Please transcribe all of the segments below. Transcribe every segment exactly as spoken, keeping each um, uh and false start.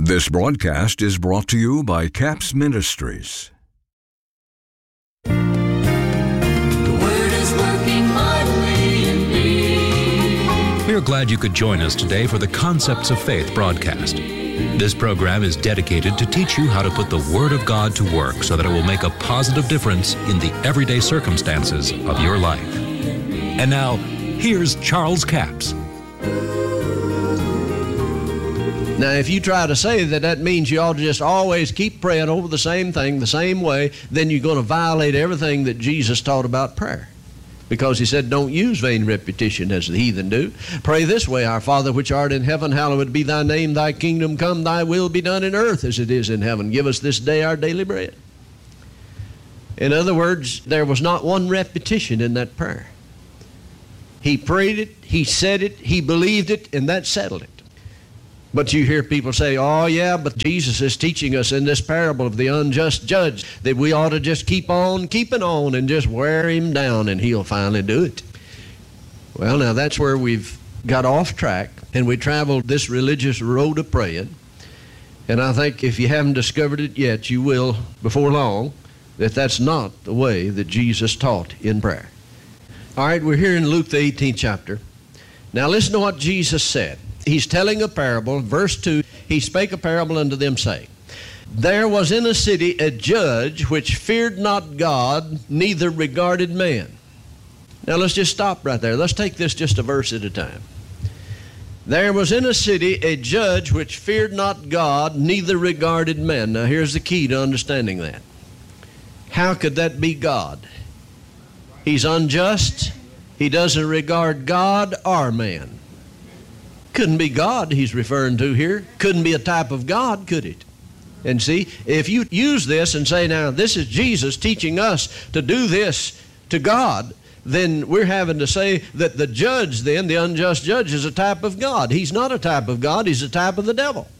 This broadcast is brought to you by Capps Ministries. The Word is working mightily in me. We are glad you could join us today for the Concepts of Faith broadcast. This program is dedicated to teach you how to put the Word of God to work so that it will make a positive difference in the everyday circumstances of your life. And now, here's Charles Capps. Now, if you try to say that that means you ought to just always keep praying over the same thing the same way, then you're going to violate everything that Jesus taught about prayer. Because he said, don't use vain repetition as the heathen do. Pray this way, Our Father which art in heaven, hallowed be thy name, thy kingdom come, thy will be done in earth as it is in heaven. Give us this day our daily bread. In other words, there was not one repetition in that prayer. He prayed it, he said it, he believed it, and that settled it. But you hear people say, oh yeah, but Jesus is teaching us in this parable of the unjust judge that we ought to just keep on keeping on and just wear him down and he'll finally do it. Well, now that's where we've got off track and we traveled this religious road of praying. And I think if you haven't discovered it yet, you will before long, that that's not the way that Jesus taught in prayer. All right, we're here in Luke the eighteenth chapter. Now listen to what Jesus said. He's telling a parable. Verse two, he spake a parable unto them, saying, There was in a city a judge which feared not God, neither regarded man. Now let's just stop right there. Let's take this just a verse at a time. There was in a city a judge which feared not God, neither regarded man. Now here's the key to understanding that. How could that be God? He's unjust. He doesn't regard God or man. Couldn't be God he's referring to here. Couldn't be a type of God, could it? And see, if you use this and say, now, this is Jesus teaching us to do this to God, then we're having to say that the judge then, the unjust judge, is a type of God. He's not a type of God. He's a type of the devil.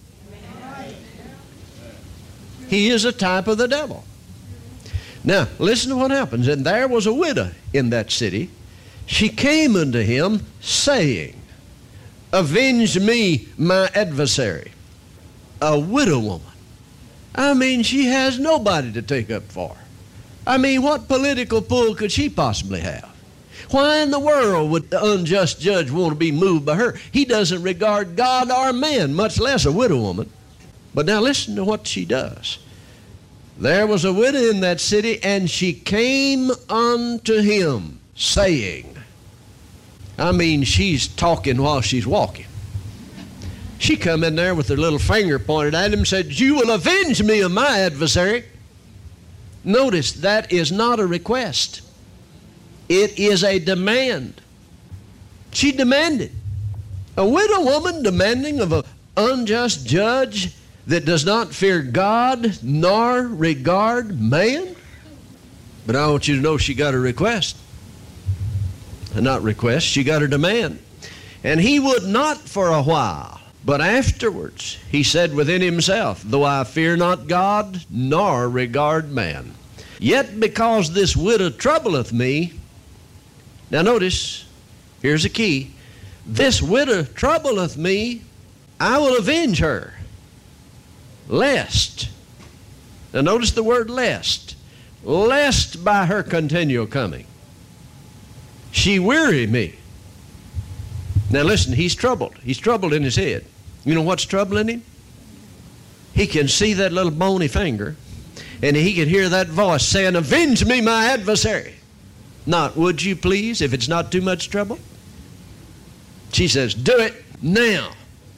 He is a type of the devil. Now, listen to what happens. And there was a widow in that city. She came unto him, saying, Avenge me, my adversary. A widow woman. I mean, she has nobody to take up for her. I mean, what political pull could she possibly have? Why in the world would the unjust judge want to be moved by her? He doesn't regard God or man, much less a widow woman. But now listen to what she does. There was a widow in that city, and she came unto him, saying, I mean, she's talking while she's walking. She come in there with her little finger pointed at him and said, You will avenge me of my adversary. Notice, that is not a request. It is a demand. She demanded. A widow woman demanding of an unjust judge that does not fear God nor regard man. But I want you to know she got a request. Not request, she got a demand. And he would not for a while, but afterwards he said within himself, Though I fear not God, nor regard man, yet because this widow troubleth me. Now notice, here's a key. This widow troubleth me, I will avenge her, lest. Now notice the word lest. Lest by her continual coming she weary me. Now listen, he's troubled. He's troubled in his head. You know what's troubling him? He can see that little bony finger, and he can hear that voice saying, Avenge me, my adversary. Not, would you please, if it's not too much trouble? She says, do it now.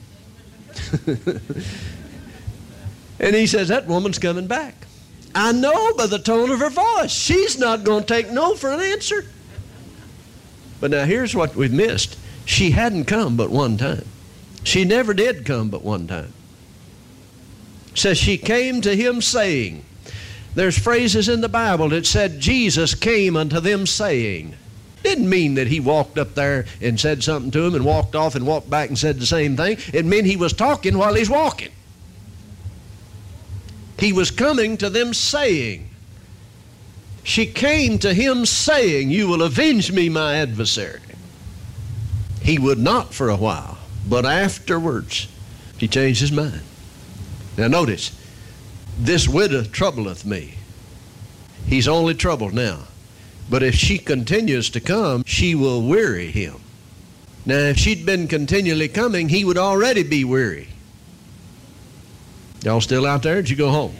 And he says, that woman's coming back. I know by the tone of her voice. She's not going to take no for an answer. But now here's what we've missed. She hadn't come but one time. She never did come but one time. It says she came to him saying. There's phrases in the Bible that said Jesus came unto them saying. Didn't mean that he walked up there and said something to him and walked off and walked back and said the same thing. It meant he was talking while he's walking. He was coming to them saying. She came to him saying, You will avenge me, my adversary. He would not for a while, but afterwards he changed his mind. Now notice, this widow troubleth me. He's only troubled now. But if she continues to come, she will weary him. Now, if she'd been continually coming, he would already be weary. Y'all still out there? Did you go home?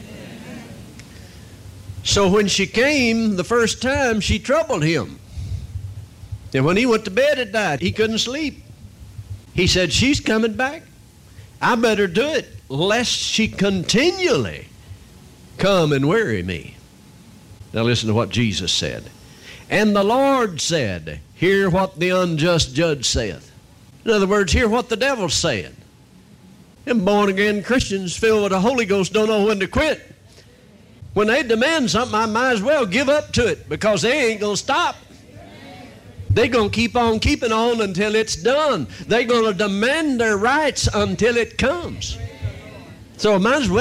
So when she came the first time, she troubled him. And when he went to bed at night, he couldn't sleep. He said, she's coming back. I better do it, lest she continually come and weary me. Now listen to what Jesus said. And the Lord said, hear what the unjust judge saith. In other words, hear what the devil's saying. Them born-again Christians filled with the Holy Ghost don't know when to quit. When they demand something, I might as well give up to it, because they ain't going to stop. They're going to keep on keeping on until it's done. They're going to demand their rights until it comes. So I might as well